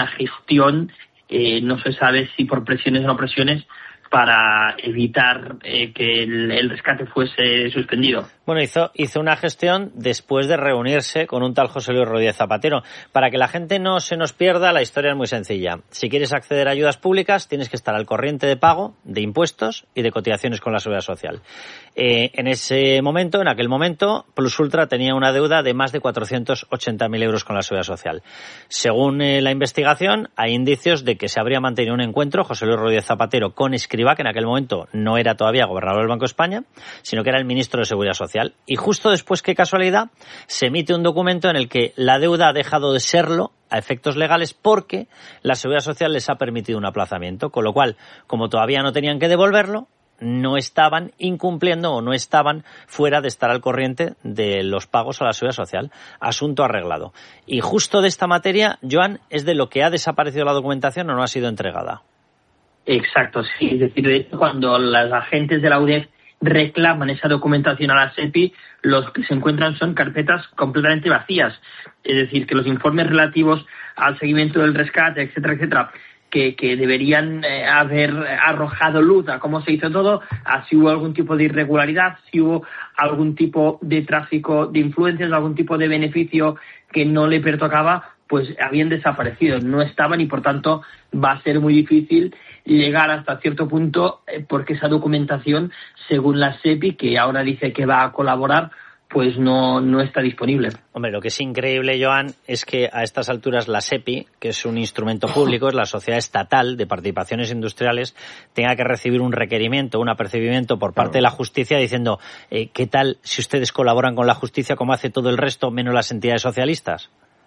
gestión, no se sabe si por presiones o no presiones, para evitar que el rescate fuese suspendido. Bueno, hizo una gestión después de reunirse con un tal José Luis Rodríguez Zapatero. Para que la gente no se nos pierda, la historia es muy sencilla. Si quieres acceder a ayudas públicas, tienes que estar al corriente de pago de impuestos y de cotizaciones con la Seguridad Social. En aquel momento, Plus Ultra tenía una deuda de más de 480.000 euros con la Seguridad Social. Según la investigación, hay indicios de que se habría mantenido un encuentro José Luis Rodríguez Zapatero con Escrivá, que en aquel momento no era todavía gobernador del Banco de España, sino que era el ministro de Seguridad Social. Y justo después, qué casualidad, se emite un documento en el que la deuda ha dejado de serlo a efectos legales porque la Seguridad Social les ha permitido un aplazamiento, con lo cual, como todavía no tenían que devolverlo, no estaban incumpliendo o no estaban fuera de estar al corriente de los pagos a la Seguridad Social. Asunto arreglado. Y justo de esta materia, Joan, es de lo que ha desaparecido la documentación o no ha sido entregada. Exacto, sí. Es decir, de hecho, cuando los agentes de la UDEF reclaman esa documentación a la SEPI, los que se encuentran son carpetas completamente vacías. Es decir, que los informes relativos al seguimiento del rescate, etcétera, etcétera, que deberían haber arrojado luz a cómo se hizo todo, a si hubo algún tipo de irregularidad, si hubo algún tipo de tráfico de influencias, algún tipo de beneficio que no le pertocaba, pues habían desaparecido, no estaban, y por tanto va a ser muy difícil llegar hasta cierto punto, porque esa documentación, según la SEPI, que ahora dice que va a colaborar, pues no está disponible. Hombre, lo que es increíble, Joan, es que a estas alturas la SEPI, que es un instrumento público, es la Sociedad Estatal de Participaciones Industriales, tenga que recibir un requerimiento, un apercibimiento por parte de la justicia diciendo ¿qué tal si ustedes colaboran con la justicia como hace todo el resto, menos las entidades socialistas?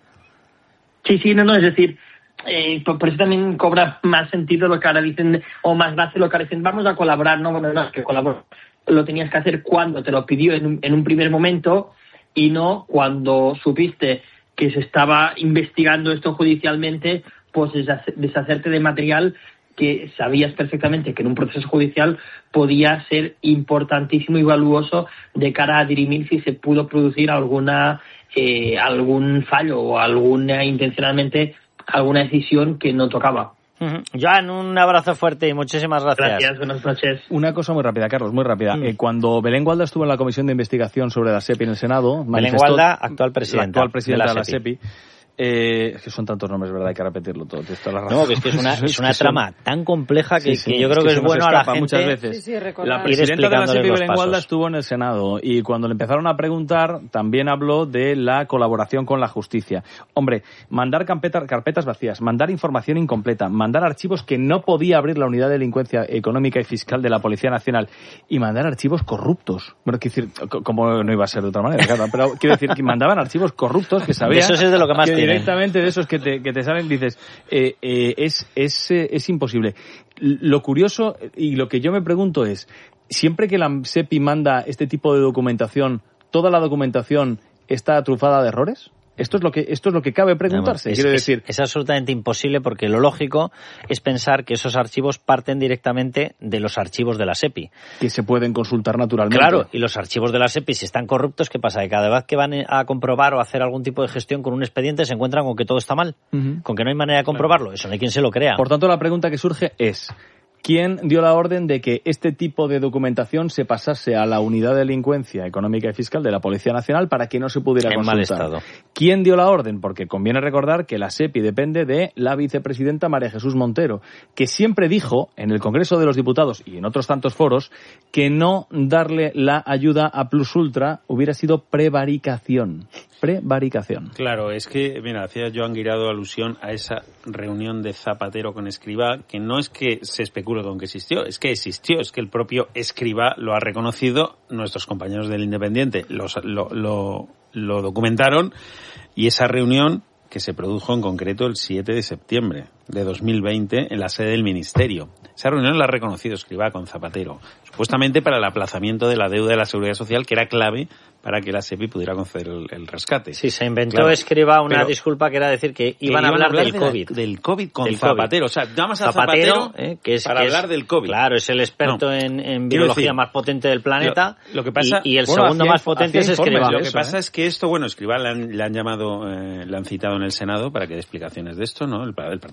Sí, es decir, por eso también cobra más sentido lo que ahora dicen, o más gracia lo que ahora dicen, vamos a colaborar, no, que colaborar. Lo tenías que hacer cuando te lo pidió en un primer momento y no cuando supiste que se estaba investigando esto judicialmente, pues deshacerte de material que sabías perfectamente que en un proceso judicial podía ser importantísimo y valuoso de cara a dirimir si se pudo producir algún fallo o intencionalmente alguna decisión que no tocaba. Joan, un abrazo fuerte y muchísimas gracias. Gracias, buenas noches. Una cosa muy rápida, Carlos, muy rápida. Cuando Belén Gualda estuvo en la comisión de investigación sobre la SEPI en el Senado, Belén Gualda, actual presidenta de la SEPI. Es que son tantos nombres, ¿verdad? Hay que repetirlo todo. No, que es que es una trama tan compleja que yo creo que es bueno a la gente muchas veces. La presidenta de la SEPI, Belén Gualda, estuvo en el Senado y cuando le empezaron a preguntar también habló de la colaboración con la justicia. Hombre, mandar carpetas vacías, mandar información incompleta, mandar archivos que no podía abrir la Unidad de Delincuencia Económica y Fiscal de la Policía Nacional y mandar archivos corruptos. Bueno, quiero decir, como no iba a ser de otra manera, claro, pero quiero decir que mandaban archivos corruptos que sabían... Eso es de lo que más directamente de esos que te salen, dices, es imposible. Lo curioso y lo que yo me pregunto es, siempre que la SEPI manda este tipo de documentación, ¿toda la documentación está trufada de errores? Esto es lo que cabe preguntarse. Quiero decir, es absolutamente imposible porque lo lógico es pensar que esos archivos parten directamente de los archivos de la SEPI. Que se pueden consultar naturalmente. Claro, y los archivos de la SEPI, si están corruptos, ¿qué pasa? Que cada vez que van a comprobar o a hacer algún tipo de gestión con un expediente se encuentran con que todo está mal, con que no hay manera de comprobarlo. Eso no hay quien se lo crea. Por tanto, la pregunta que surge es... ¿Quién dio la orden de que este tipo de documentación se pasase a la Unidad de Delincuencia Económica y Fiscal de la Policía Nacional para que no se pudiera consultar? En mal estado. ¿Quién dio la orden? Porque conviene recordar que la SEPI depende de la vicepresidenta María Jesús Montero, que siempre dijo en el Congreso de los Diputados y en otros tantos foros que no darle la ayuda a Plus Ultra hubiera sido prevaricación. Claro, es que, mira, hacía Joan Guirado alusión a esa reunión de Zapatero con Escrivá, que no es que se especule con que existió, es que el propio Escrivá lo ha reconocido, nuestros compañeros del Independiente lo documentaron, y esa reunión que se produjo en concreto el 7 de septiembre de 2020 en la sede del Ministerio. Esa reunión la ha reconocido Escrivá con Zapatero, supuestamente para el aplazamiento de la deuda de la Seguridad Social, que era clave para que la SEPI pudiera conceder el rescate. Sí, se inventó Escrivá una disculpa que era decir que iban a hablar del COVID. Del COVID con Zapatero. O sea, llamas a Zapatero para hablar del COVID. Claro, es el experto en virología más potente del planeta. Lo que pasa, y el segundo más potente es Escrivá. Lo que pasa es que esto, Escrivá le han llamado, le han citado en el Senado para que dé explicaciones de esto, ¿no? El